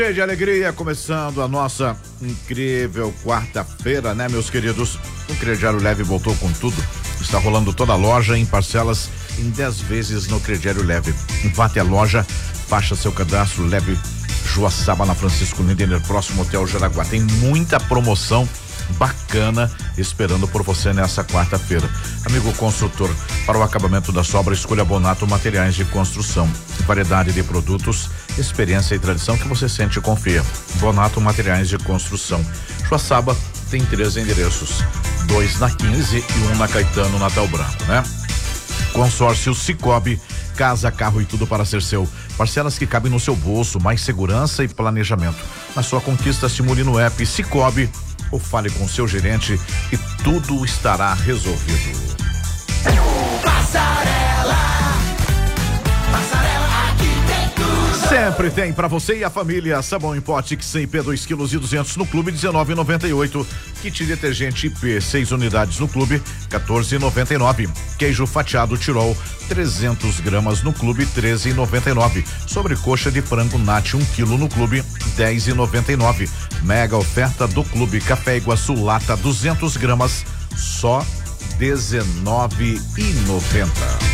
Cheio de alegria, começando a nossa incrível quarta-feira, né, meus queridos? O Crediário Leve voltou com tudo. Está rolando toda a loja em parcelas em 10 vezes no Crediário Leve. Vá a loja, baixa seu cadastro, leve Joaçaba na Francisco Lindener, próximo Hotel Jaraguá. Tem muita promoção bacana esperando por você nessa quarta-feira. Amigo construtor, para o acabamento da sua obra, escolha Bonato Materiais de Construção. Variedade de produtos, experiência e tradição que você sente e confia. Bonato Materiais de Construção. Joaçaba tem 3 endereços, 2 na 15 e 1 na Caetano, Natal Branco, né? Consórcio Cicobi, casa, carro e tudo para ser seu. Parcelas que cabem no seu bolso, mais segurança e planejamento. Na sua conquista, simule no app Cicobi ou fale com seu gerente e tudo estará resolvido. Passarela Arquitetura. Sempre tem pra você e a família. Sabão em pote IP 2 quilos e 200 no clube, 19,98. Kit detergente IP 6 unidades no clube, 14,99. Queijo fatiado Tirol 300 gramas no clube, 13,99. Sobrecoxa de frango Nati 1 quilo no clube, 10,99. Mega oferta do clube Café Iguaçu lata 200 gramas, só 19,90.